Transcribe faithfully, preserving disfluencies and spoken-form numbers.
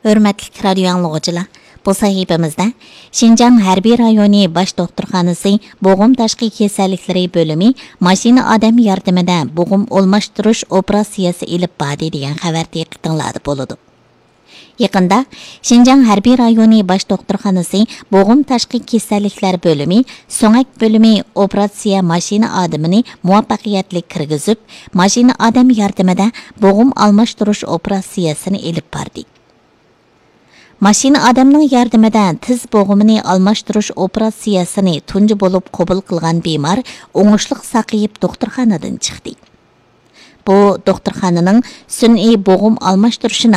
Hürmetlik radyo anlıqçılar, bu sahifemizde Şinjan Harbiy rayoni baş doktorxanası boğum taşqi kesellikleri bölümü maşina adam yardımida boğum olmaştırış operatsiyasi ilip badi degan xabar teqiqtinladi boludu. Yaqında Şinjan Harbiy rayoni baş doktorxanası boğum taşqi kesellikler bölümü so'ngak bölümü operatsiya maşina adamını muvaffaqiyatli kirgizib, maşina adam yardımida boğum almashtirish operatsiyasini ilip bardi. Mashina adamning yordamida tiz bo'g'imini almashtirish operatsiyasini tunji bo'lib qabul qilgan bemor o'ngishli saqayib doktorxonadan chiqdi. Bu doktorxonaning sun'iy bo'g'im almashtirishini